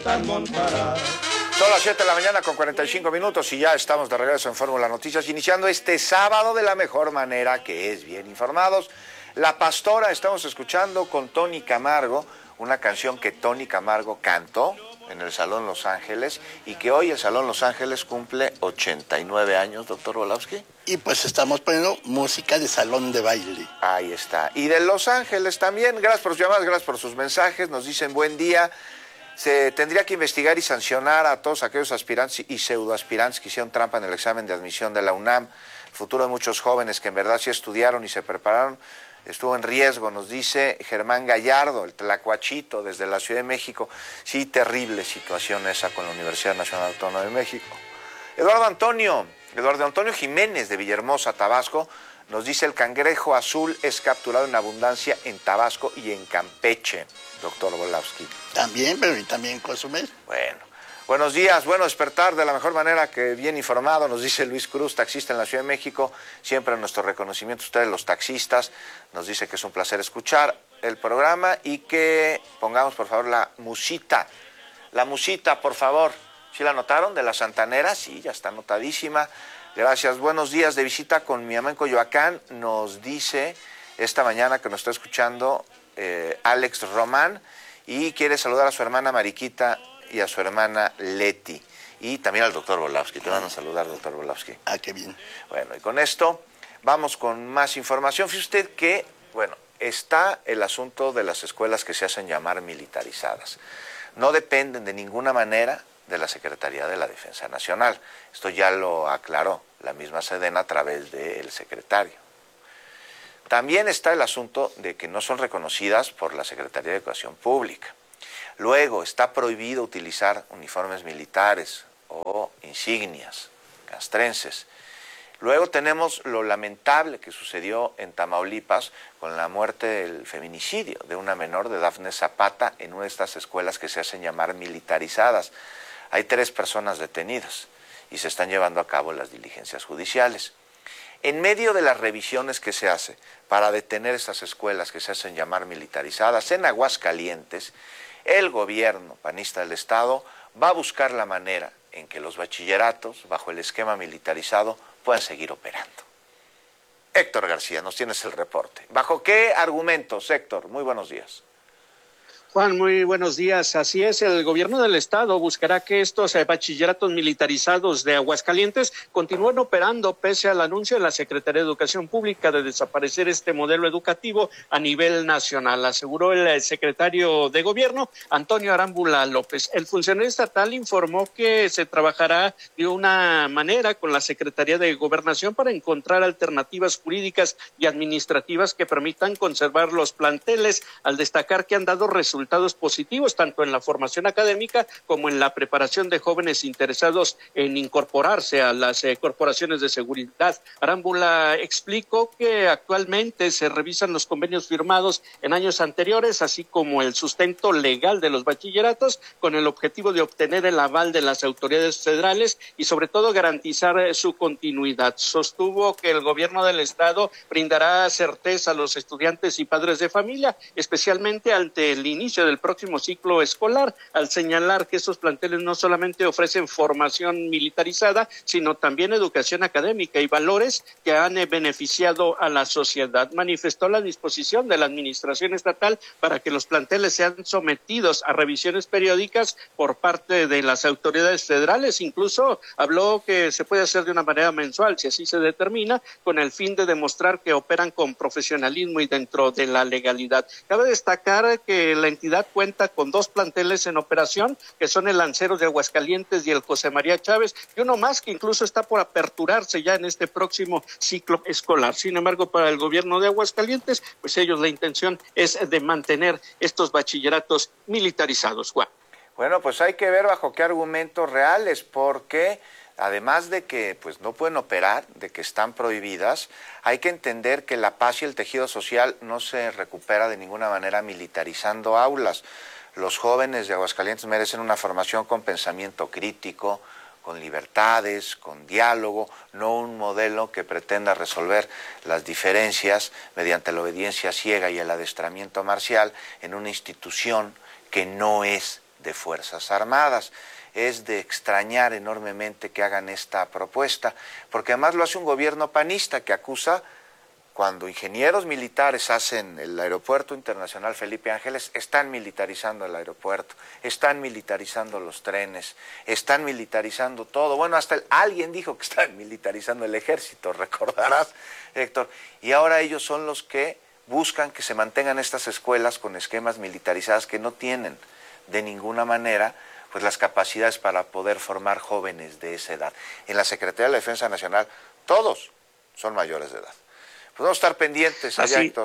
Son las 7 de la mañana con 45 minutos y ya estamos de regreso en Fórmula Noticias, iniciando este sábado de la mejor manera, que es bien informados. La Pastora, estamos escuchando con Tony Camargo, una canción que Tony Camargo cantó en el Salón Los Ángeles y que hoy el Salón Los Ángeles cumple 89 años, doctor Volowski. Y pues estamos poniendo música de salón de baile. Ahí está. Y de Los Ángeles también, gracias por sus llamadas, gracias por sus mensajes, nos dicen buen día. Se tendría que investigar y sancionar a todos aquellos aspirantes y pseudoaspirantes que hicieron trampa en el examen de admisión de la UNAM. El futuro de muchos jóvenes que en verdad sí estudiaron y se prepararon estuvo en riesgo, nos dice Germán Gallardo, el tlacuachito desde la Ciudad de México. Sí, terrible situación esa con la Universidad Nacional Autónoma de México. Eduardo Antonio Jiménez de Villahermosa, Tabasco, nos dice el cangrejo azul es capturado en abundancia en Tabasco y en Campeche, doctor Volowski. También, pero y también Cozumel. Bueno, buenos días, bueno despertar de la mejor manera que bien informado, nos dice Luis Cruz, taxista en la Ciudad de México, siempre nuestro reconocimiento a ustedes los taxistas, nos dice que es un placer escuchar el programa y que pongamos por favor la musita, por favor. ¿Sí la notaron? De la Santanera, sí, ya está anotadísima. Gracias, buenos días, de visita con mi mamá en Coyoacán, nos dice esta mañana que nos está escuchando Alex Román y quiere saludar a su hermana Mariquita y a su hermana Leti y también al doctor Volowski. Te van a saludar, doctor Volowski. Ah, qué bien. Bueno, y con esto vamos con más información. Fíjese usted que, bueno, está el asunto de las escuelas que se hacen llamar militarizadas. No dependen de ninguna manera de la Secretaría de la Defensa Nacional. Esto ya lo aclaró la misma Sedena a través del secretario. También está el asunto de que no son reconocidas por la Secretaría de Educación Pública. Luego, está prohibido utilizar uniformes militares o insignias castrenses. Luego tenemos lo lamentable que sucedió en Tamaulipas con la muerte del feminicidio de una menor de Dafne Zapata en una de estas escuelas que se hacen llamar militarizadas. Hay 3 personas detenidas y se están llevando a cabo las diligencias judiciales. En medio de las revisiones que se hace para detener estas escuelas que se hacen llamar militarizadas en Aguascalientes, el gobierno panista del Estado va a buscar la manera en que los bachilleratos, bajo el esquema militarizado, puedan seguir operando. Héctor García, nos tienes el reporte. ¿Bajo qué argumentos, Héctor? Muy buenos días. Juan, muy buenos días. Así es, el gobierno del estado buscará que estos bachilleratos militarizados de Aguascalientes continúen operando pese al anuncio de la Secretaría de Educación Pública de desaparecer este modelo educativo a nivel nacional, aseguró el secretario de Gobierno, Antonio Arámbula López. El funcionario estatal informó que se trabajará de una manera con la Secretaría de Gobernación para encontrar alternativas jurídicas y administrativas que permitan conservar los planteles, al destacar que han dado resultados positivos tanto en la formación académica como en la preparación de jóvenes interesados en incorporarse a las corporaciones de seguridad. Arámbula explicó que actualmente se revisan los convenios firmados en años anteriores, así como el sustento legal de los bachilleratos, con el objetivo de obtener el aval de las autoridades federales y sobre todo garantizar su continuidad. Sostuvo que el gobierno del estado brindará certeza a los estudiantes y padres de familia, especialmente ante el inicio del próximo ciclo escolar, al señalar que estos planteles no solamente ofrecen formación militarizada, sino también educación académica y valores que han beneficiado a la sociedad. Manifestó la disposición de la administración estatal para que los planteles sean sometidos a revisiones periódicas por parte de las autoridades federales. Incluso habló que se puede hacer de una manera mensual, si así se determina, con el fin de demostrar que operan con profesionalismo y dentro de la legalidad. Cabe destacar que la entidad cuenta con 2 planteles en operación, que son el Lanceros de Aguascalientes y el José María Chávez, y uno más que incluso está por aperturarse ya en este próximo ciclo escolar. Sin embargo, para el gobierno de Aguascalientes, pues ellos la intención es de mantener estos bachilleratos militarizados. Juan. Bueno, pues hay que ver bajo qué argumentos reales, porque además de que pues no pueden operar, de que están prohibidas, hay que entender que la paz y el tejido social no se recupera de ninguna manera militarizando aulas. Los jóvenes de Aguascalientes merecen una formación con pensamiento crítico, con libertades, con diálogo, no un modelo que pretenda resolver las diferencias mediante la obediencia ciega y el adestramiento marcial en una institución que no es de Fuerzas Armadas. Es de extrañar enormemente que hagan esta propuesta, porque además lo hace un gobierno panista que acusa, cuando ingenieros militares hacen el aeropuerto internacional Felipe Ángeles, están militarizando el aeropuerto, están militarizando los trenes, están militarizando todo. Bueno, alguien dijo que están militarizando el ejército, recordarás, Héctor, y ahora ellos son los que buscan que se mantengan estas escuelas con esquemas militarizados que no tienen de ninguna manera pues las capacidades para poder formar jóvenes de esa edad. En la Secretaría de la Defensa Nacional, todos son mayores de edad. Pues vamos a estar pendientes allá, Héctor.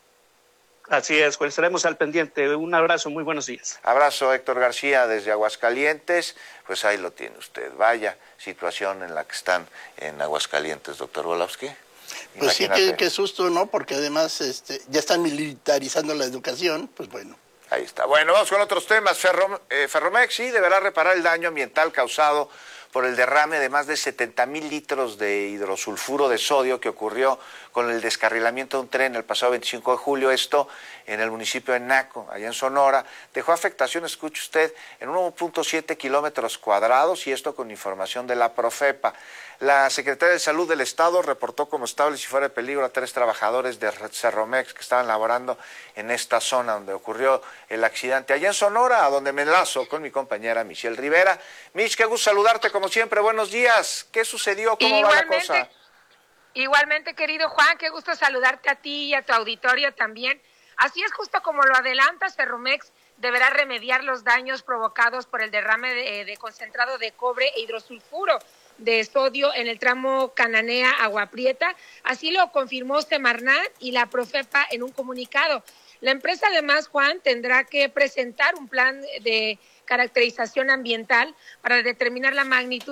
Así es, pues estaremos al pendiente. Un abrazo, muy buenos días. Abrazo, Héctor García, desde Aguascalientes. Pues ahí lo tiene usted. Vaya situación en la que están en Aguascalientes, doctor Volowski. Pues sí, qué susto, ¿no? Porque además ya están militarizando la educación, pues bueno. Ahí está. Bueno, vamos con otros temas. Ferromex sí deberá reparar el daño ambiental causado por el derrame de más de 70,000 litros de hidrosulfuro de sodio que ocurrió con el descarrilamiento de un tren el pasado 25 de julio, esto en el municipio de Naco, allá en Sonora. Dejó afectación, escuche usted, en 1.7 kilómetros cuadrados, y esto con información de la Profepa. La Secretaría de Salud del Estado reportó como estables y fuera de peligro a 3 trabajadores de Ferromex que estaban laborando en esta zona donde ocurrió el accidente. Allá en Sonora, a donde me enlazo con mi compañera Michelle Rivera. Mich, qué gusto saludarte como siempre. Buenos días. ¿Qué sucedió? ¿Cómo va la cosa? Igualmente, querido Juan, qué gusto saludarte a ti y a tu auditorio también. Así es, justo como lo adelantas, Ferromex deberá remediar los daños provocados por el derrame de concentrado de cobre e hidrosulfuro de sodio en el tramo Cananea-Agua Prieta. Así lo confirmó Semarnat y la Profepa en un comunicado. La empresa, además, Juan, tendrá que presentar un plan de caracterización ambiental para determinar la magnitud